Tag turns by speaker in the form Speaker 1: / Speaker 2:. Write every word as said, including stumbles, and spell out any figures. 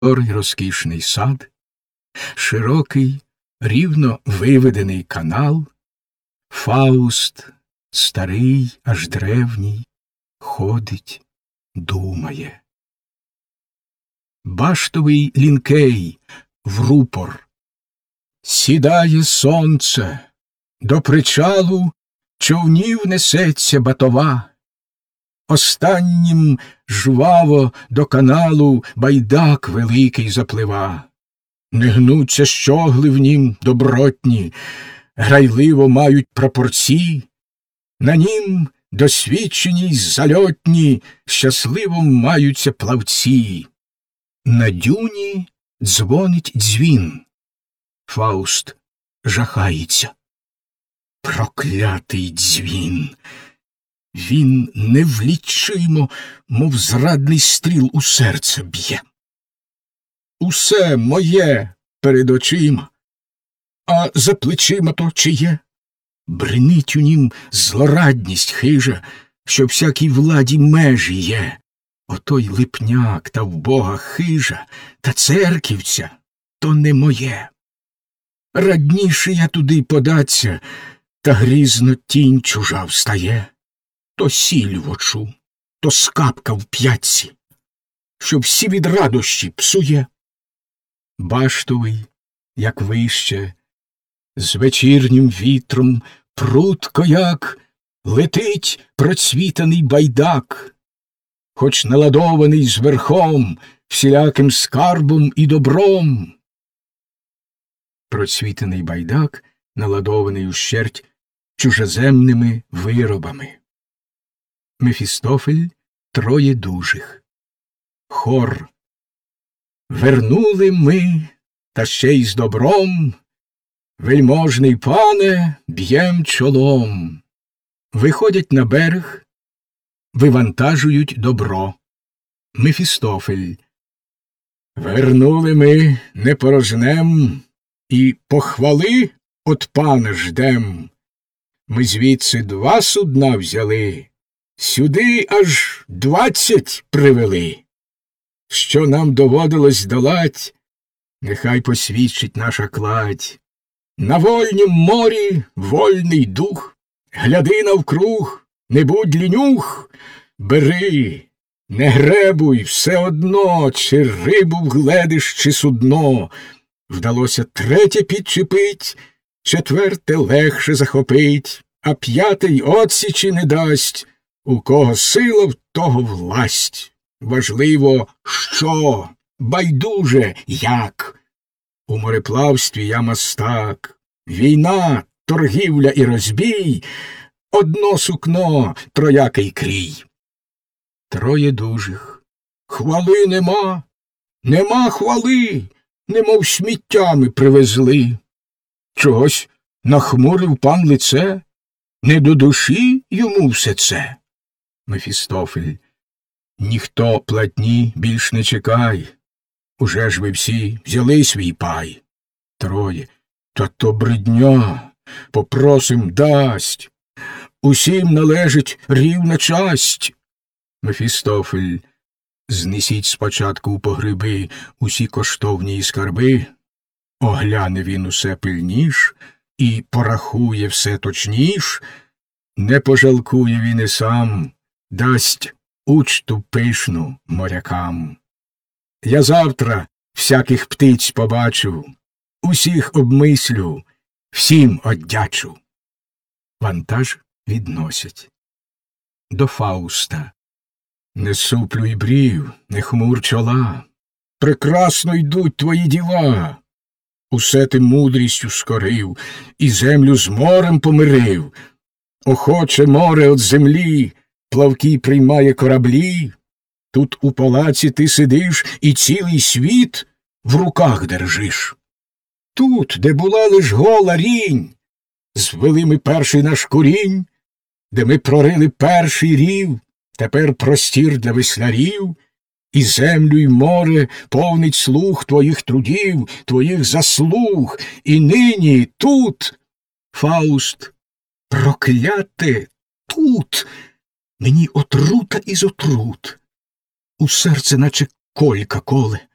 Speaker 1: просторий розкішний сад, широкий, рівно виведений канал, Фауст, старий, аж древній, ходить, думає. Баштовий лінкей в рупор. Сідає сонце, до причалу човнів несеться батова. Останнім жваво до каналу байдак великий заплива. Не гнуться щогли в нім добротні, грайливо мають прапорці. На нім досвідчені й зальотні щасливо маються плавці. На дюні дзвонить дзвін. Фауст жахається. Проклятий дзвін! Він невлічимо, мов зрадний стріл, у серце б'є. Усе моє перед очима, а за плечима то чиє? Бринить у нім злорадність хижа, що всякій владі межі є. Отой липняк та вбога хижа, та церківця то не моє. Радніше я туди податься, та грізно тінь чужа встає. То сіль в очу, то скапка в п'ятці, що всі від радощі псує. Баштовий, як вище, з вечірнім вітром прудко як летить процвітаний байдак, хоч наладований зверхом всіляким скарбом і добром. Процвітаний байдак, наладований ущерть чужеземними виробами. Мефістофель троє дужих. Хор. Вернули ми, та ще й з добром, вельможний пане, б'єм чолом. Виходять на берег, вивантажують добро. Мефістофель. Вернули ми не порожнем, і похвали от пана ждем. Ми звідси два судна взяли, сюди аж двадцять привели. Що нам доводилось долать, нехай посвідчить наша кладь. На вольнім морі вольний дух, гляди навкруг, не будь лінюх, бери, не гребуй, все одно, чи рибу вгледиш, чи судно. Вдалося третє підчепить, четверте легше захопить, а п'ятий отсічі не дасть, у кого сила, в того власть. Важливо, що, байдуже, як. У мореплавстві я мастак, війна, торгівля і розбій, одно сукно, троякий крій. Троє дужих. Хвали нема, нема хвали, немов сміттями привезли. Чогось нахмурив пан лице, не до душі йому все це. Мефістофель. Ніхто платні більш не чекай, уже ж ви всі взяли свій пай. Троє. Та то бридня, попросим дасть, усім належить рівна часть. Мефістофель. Знесіть спочатку у погреби усі коштовні скарби, огляне він усе пильніш і порахує все точніш, не пожалкує він і сам, дасть учту пишну морякам. Я завтра всяких птиць побачу, усіх обмислю, всім оддячу. Вантаж відносять. До Фауста. Не суплюй брів, не хмур чола, прекрасно йдуть твої діла. Усе ти мудрістю скорив, і землю з морем помирив. Охоче море от землі, плавки приймає кораблі. Тут у палаці ти сидиш і цілий світ в руках держиш. Тут, де була лиш гола рінь, звели ми перший наш корінь, де ми прорили перший рів, тепер простір для веслярів, і землю, й море повнить слух твоїх трудів, твоїх заслуг, і нині тут, Фауст, прокляте, тут, мені отрута із отрут, у серце наче колька коле,